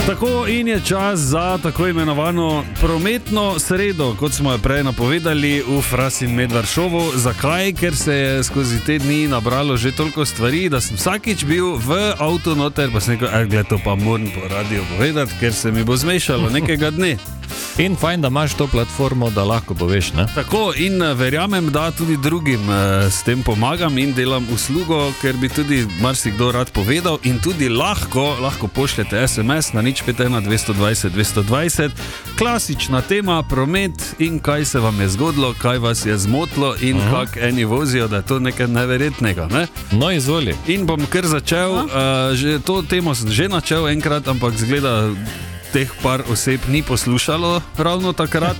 Tako in je čas za tako imenovano prometno sredo, kot smo jo prej napovedali v Fras in Medvard šovu. Zakaj? Ker se je skozi te dni nabralo že toliko stvari, da sem vsakič bil v avtu noter, pa sem rekel, gled, to pa moram po radiju povedati, ker se mi bo zmešalo nekega dne. In fajn, da imaš to platformo, da lahko poveš, ne? Tako, in verjamem, da tudi drugim s tem pomagam in delam uslugo, ker bi tudi marsikdo rad povedal in tudi lahko pošljete SMS na 051 220 220. Klasična tema, promet in kaj se vam je zgodilo, kaj vas je zmotilo in kak eni vozijo, da je to nekaj neverjetnega, ne? No, izvoli. In bom kar začel, že to temo sem že načel enkrat, ampak zgleda, teh par oseb ni poslušalo ravno takrat.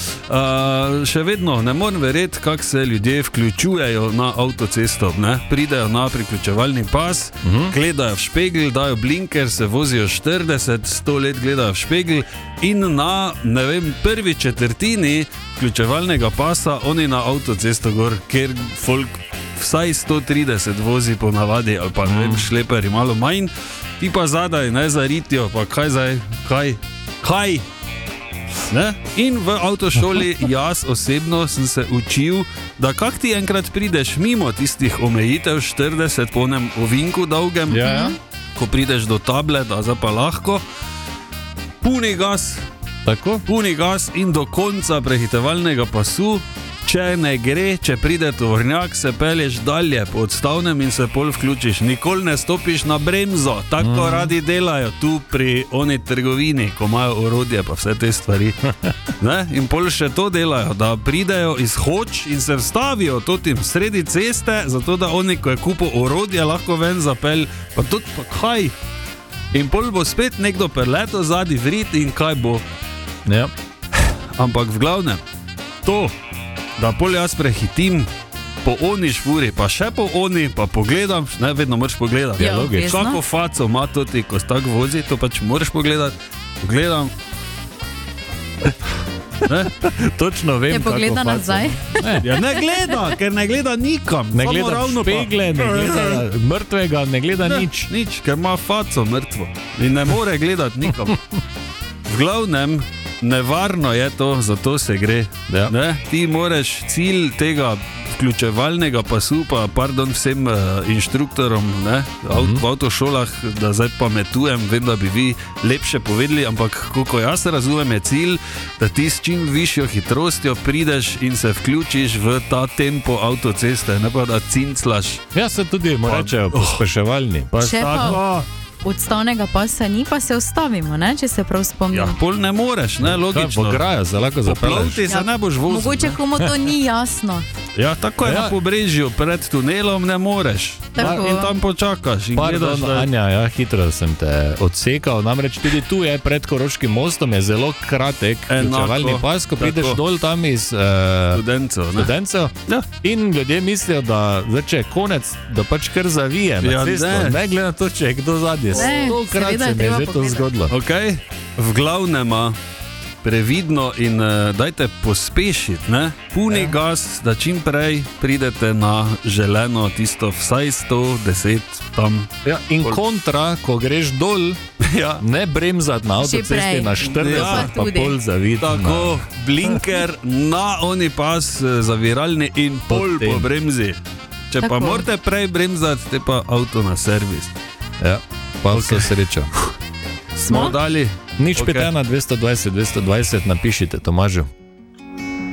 Še vedno ne morem verjeti, kako se ljudje vključujejo na avtocesto, ne? Pridejo na priključevalni pas, gledajo v špegel, dajo blinker, se vozijo 40, 100 let gledajo v špegel in na, ne vem, prvi četrtini vključevalnega pasa oni na avtocesto gor, kjer folk vsaj 130 vozi po navadi ali pa ne vem, šleperi malo manj. Ti pa zadaj, ne, zaritijo, pa kaj zdaj, kaj, ne? In v avtošoli jaz osebno sem se učil, da kak ti enkrat prideš mimo tistih omejitev 40 po onem ovinku dolgem, ko prideš do table, da zdaj pa lahko, puni gas in do konca prehitevalnega pasu. Če ne gre, če pride tovornjak, se pelješ dalje po odstavnem in se pol vključiš. Nikoli ne stopiš na bremzo, tako radi delajo tu pri oni trgovini, ko imajo orodje pa vse te stvari. Ne? In pol še to delajo, da pridejo iz Hoč in se vstavijo totim sredi ceste, zato da oni, ko je kupil orodje, lahko ven zapelj, pa tudi pa kaj. In pol bo spet nekdo perleto zadi vrit in kaj bo. Ja. Ampak v glavnem, to, da pol jaz prehitim po oni špuri, pa še po oni, pa pogledam, ne, vedno moraš pogledati. Ja, logično. Kako faco ima to ti, ko tak vozi, to pač moraš pogledati. Pogledam. Ne? Točno vem, je pogleda nazaj. Ja, ne gleda, ker ne gleda nikam. Ne gleda špegle, ne gleda mrtvega, ne gleda nič. Nič, ker ima faco mrtvo in ne more gledati nikam. V glavnem, nevarno je to, zato se gre. Ja. Ne? Ti moraš cilj tega vključevalnega pasu, pa pardon vsem inštruktorom, ne? V avtošolah, da zdaj pametujem, vem, da bi vi lepše povedali, ampak koliko jaz razumem, je cilj, da ti s čim višjo hitrostjo prideš in se vključiš v ta tempo avtoceste, ne pa da cinclaš. Ja, se tudi rečejo pospeševalni. Če pa odstavnega pasa ni, pa se ustavimo, ne? Če se prav spomnim. Ja, pol ne moreš, ne, logično. Pograjo, se lahko zapelješ. Poplaviti se ne boš vozil. Mogoče komu to ni jasno. Ja, tako je na pobrežju, pred tunelom ne moreš. In tam počakaš. In pardon, gledaš, Anja, ja, hitro sem te odsekal, namreč tudi tu je pred Koroškim mostom, je zelo kratek vključevalni pas, ko prideš dol tam iz Studencev, ja. In ljudje mislijo, da če je konec, da pač kar zavije na cesto, ne glede na to, če je kdo zadnje. Stokrat se mi je že to zgodilo. Okay. V glavnema previdno in dajte pospešiti, ne? Puni gas, da čim prej pridete na želeno tisto vsaj 110 tam. Ja, in kontra, ko greš dol, ne bremzati na avtocesti na 40, pa pol zaviti. Tako, blinker na oni pas zaviralni in pol po bremzi. Če pa morate prej bremzati, te pa avto na servis. Ja, pa vso srečo. Smo dali? 051 220 220 napišite Tomažu.